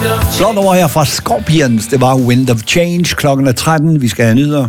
Flot over her fra Scorpions. Det var Wind of Change. Klokken er 13. Vi skal have nyheder.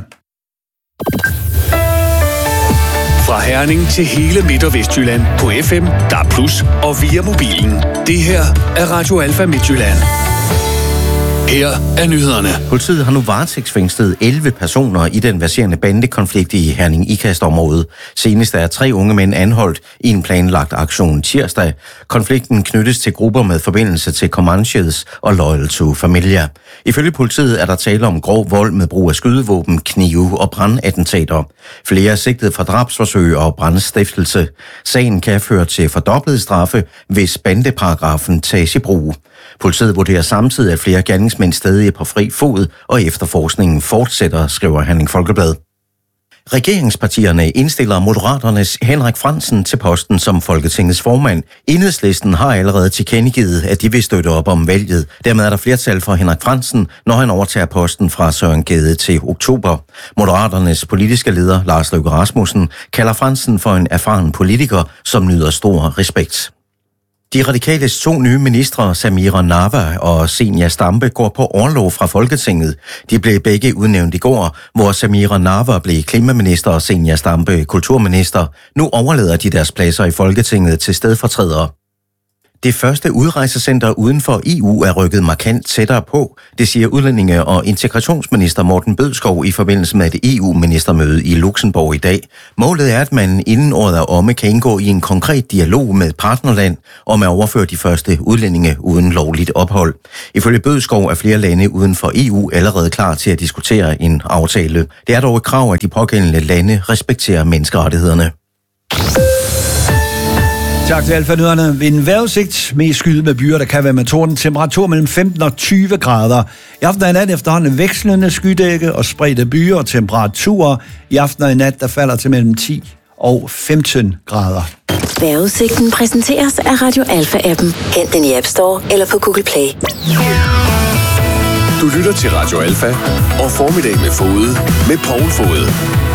Fra Herning til hele Midt- og Vestjylland på FM, DAB+, og via mobilen. Det her er Radio Alfa Midtjylland. Her er nyhederne. Politiet har nu varetægtsfængslet 11 personer i den verserende bandekonflikt i Herning-Ikast-området. Senest er 3 unge mænd anholdt i en planlagt aktion tirsdag. Konflikten knyttes til grupper med forbindelse til Comanches og Loyal to Familia. Ifølge politiet er der tale om grov vold med brug af skydevåben, knive og brandattentater. Flere er sigtet for drabsforsøg og brandstiftelse. Sagen kan føre til fordoblede straffe, hvis bandeparagrafen tages i brug. Politiet vurderer samtidig, at flere gerningsmænd stadig er på fri fod, og efterforskningen fortsætter, skriver Herning Folkeblad. Regeringspartierne indstiller Moderaternes Henrik Frandsen til posten som Folketingets formand. Enhedslisten har allerede tilkendegivet, at de vil støtte op om valget. Dermed er der flertal for Henrik Frandsen, når han overtager posten fra Søren Gade til oktober. Moderaternes politiske leder, Lars Løkke Rasmussen, kalder Frandsen for en erfaren politiker, som nyder stor respekt. De radikales 2 nye ministre, Samira Nawa og Zenia Stampe, går på orlov fra Folketinget. De blev begge udnævnt i går, hvor Samira Nawa blev klimaminister og Zenia Stampe kulturminister. Nu overlader de deres pladser i Folketinget til stedfortrædere. Det første udrejsecenter uden for EU er rykket markant tættere på, det siger udlændinge- og integrationsminister Morten Bødskov i forbindelse med et EU-ministermøde i Luxembourg i dag. Målet er, at man inden året er omme kan indgå i en konkret dialog med et partnerland om at overføre de første udlændinge uden lovligt ophold. Ifølge Bødskov er flere lande uden for EU allerede klar til at diskutere en aftale. Det er dog et krav, at de pågældende lande respekterer menneskerettighederne. Tak til Alfa-nyhederne. Ved en vejrudsigt med skyde med byer, der kan være med torden. Temperatur mellem 15 og 20 grader. I aften og i nat efterhånden vekslende skydække og spredte byer og temperaturer. I aften og i nat der falder til mellem 10 og 15 grader. Vejrudsigten præsenteres af Radio Alfa-appen. Hent den i App Store eller på Google Play. Du lytter til Radio Alfa og Formiddag med Fode med Poul Fode.